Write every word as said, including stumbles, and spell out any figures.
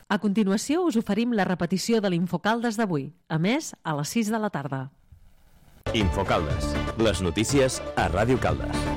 A continuació us oferim la repetició de l'Infocaldes d'avui, a més, a les sis de la tarda. Infocaldes, les notícies a Ràdio Caldes.